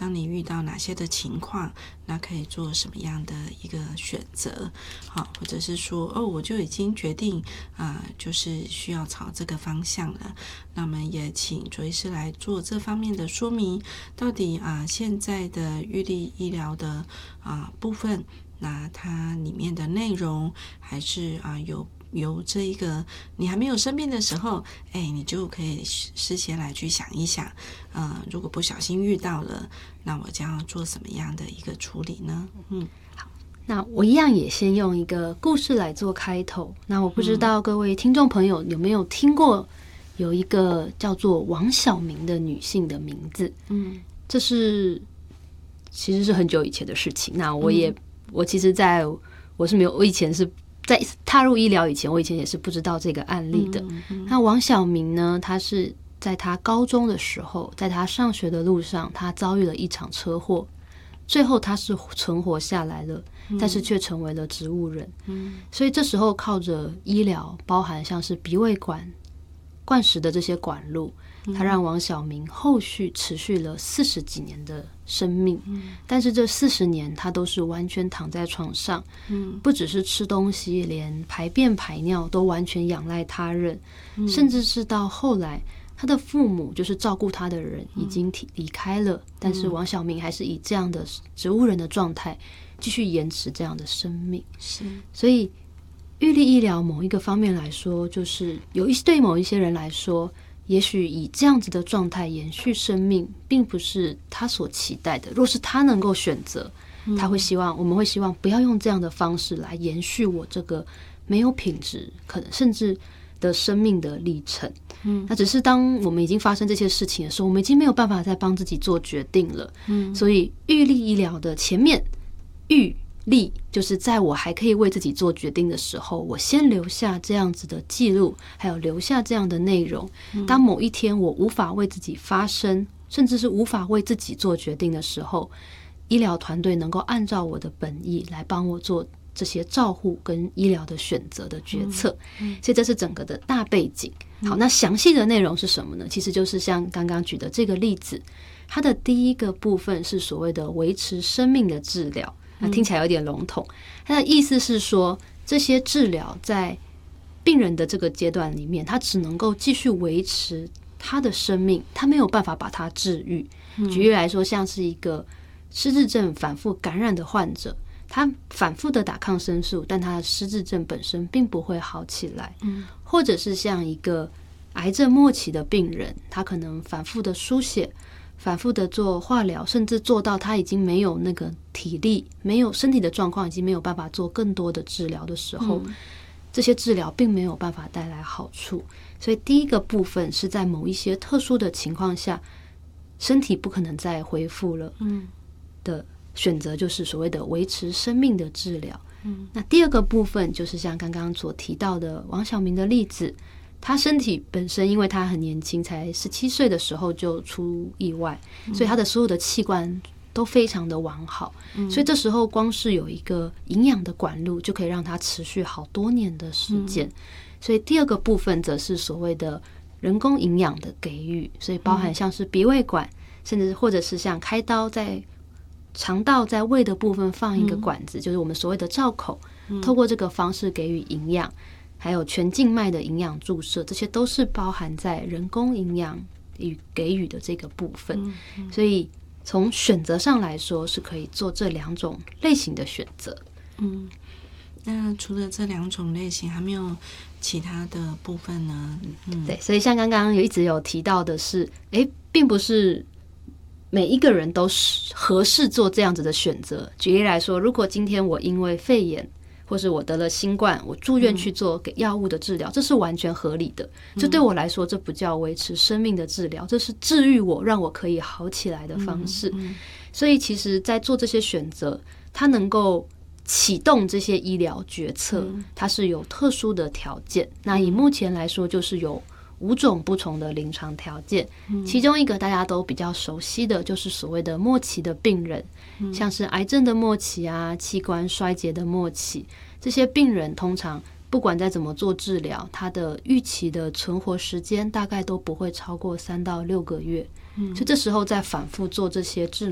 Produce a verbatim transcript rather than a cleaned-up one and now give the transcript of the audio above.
当你遇到哪些的情况，那可以做什么样的一个选择，好，或者是说哦，我就已经决定啊、呃，就是需要朝这个方向了。那么也请卓医师来做这方面的说明，到底啊、呃、现在的预立医疗的啊、呃、部分，那它里面的内容还是啊、呃、有。由这一个你还没有生病的时候，哎，你就可以事先来去想一想，呃，如果不小心遇到了，那我将要做什么样的一个处理呢？嗯， 好，那我一样也先用一个故事来做开头。那我不知道各位听众朋友有没有听过有一个叫做王小明的女性的名字？嗯，这是其实是很久以前的事情。那我也、嗯、我其实在我是没有，我以前是。在踏入医疗以前，我以前也是不知道这个案例的。嗯嗯、那王小明呢，他是在他高中的时候，在他上学的路上，他遭遇了一场车祸，最后他是存活下来了，嗯、但是却成为了植物人。嗯、所以这时候靠着医疗，包含像是鼻胃管、灌食的这些管路，他让王小明后续持续了四十几年的生命，嗯、但是这四十年他都是完全躺在床上，嗯、不只是吃东西，连排便排尿都完全仰赖他人，嗯、甚至是到后来他的父母就是照顾他的人已经离开了，嗯、但是王小明还是以这样的植物人的状态继续延迟这样的生命。是，所以预立医疗某一个方面来说，就是有一对某一些人来说，也许以这样子的状态延续生命并不是他所期待的。若是他能够选择，他会希望，我们会希望不要用这样的方式来延续我这个没有品质可能甚至的生命的历程。嗯，那只是当我们已经发生这些事情的时候，我们已经没有办法再帮自己做决定了。嗯，所以预立医疗的前面预立就是在我还可以为自己做决定的时候，我先留下这样子的记录，还有留下这样的内容。当某一天我无法为自己发声，甚至是无法为自己做决定的时候，医疗团队能够按照我的本意来帮我做这些照护跟医疗的选择的决策。所以这是整个的大背景。好，那详细的内容是什么呢？其实就是像刚刚举的这个例子，它的第一个部分是所谓的维持生命的治疗。那听起来有点笼统，它的意思是说，这些治疗在病人的这个阶段里面，他只能够继续维持他的生命，他没有办法把它治愈。举例来说，像是一个失智症反复感染的患者，他反复的打抗生素，但他的失智症本身并不会好起来。或者是像一个癌症末期的病人，他可能反复的输血，反复的做化疗，甚至做到他已经没有那个体力，没有身体的状况，已经没有办法做更多的治疗的时候，嗯、这些治疗并没有办法带来好处。所以第一个部分是在某一些特殊的情况下，身体不可能再恢复了的选择，就是所谓的维持生命的治疗。嗯、那第二个部分就是像刚刚所提到的王小明的例子，他身体本身因为他很年轻，才十七岁的时候就出意外，所以他的所有的器官都非常的完好，嗯、所以这时候光是有一个营养的管路就可以让他持续好多年的时间。嗯、所以第二个部分则是所谓的人工营养的给予，所以包含像是鼻胃管，甚至或者是像开刀在肠道在胃的部分放一个管子，嗯、就是我们所谓的罩口，嗯、透过这个方式给予营养，还有全静脉的营养注射，这些都是包含在人工营养与给予的这个部分。嗯嗯、所以从选择上来说，是可以做这两种类型的选择。 嗯，那除了这两种类型，还没有其他的部分呢？ 嗯，对，所以像刚刚有一直有提到的是，诶，并不是每一个人都合适做这样子的选择。举例来说，如果今天我因为肺炎，或是我得了新冠，我住院去做给药物的治疗，嗯、这是完全合理的。这对我来说，这不叫维持生命的治疗，这是治愈我，让我可以好起来的方式。嗯嗯、所以其实在做这些选择，它能够启动这些医疗决策，嗯、它是有特殊的条件。那以目前来说，就是有五种不同的临床条件，嗯、其中一个大家都比较熟悉的就是所谓的末期的病人，嗯、像是癌症的末期啊，器官衰竭的末期，这些病人通常不管再怎么做治疗，他的预期的存活时间大概都不会超过三到六个月，嗯、所以这时候再反复做这些治疗